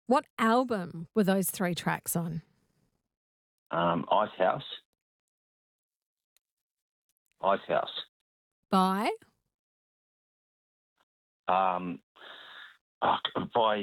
What album were those 3 tracks on? Ice House. Ice House. By? Um, by